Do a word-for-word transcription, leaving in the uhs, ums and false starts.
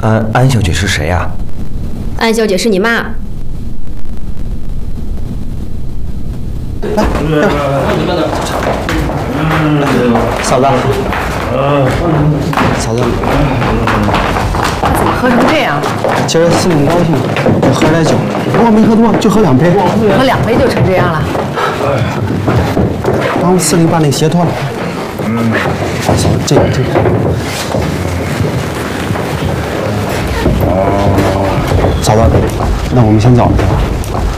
安安小姐是谁呀？ 安小姐是你妈。 来，嫂子，嫂子， 怎么喝成这样？ 今儿司令高兴，就喝点酒，不过没喝多，就喝两杯。 喝两杯就成这样了？ 帮司令把那鞋脱了。嗯，嫂子，这个这个。嫂子，那我们先走了。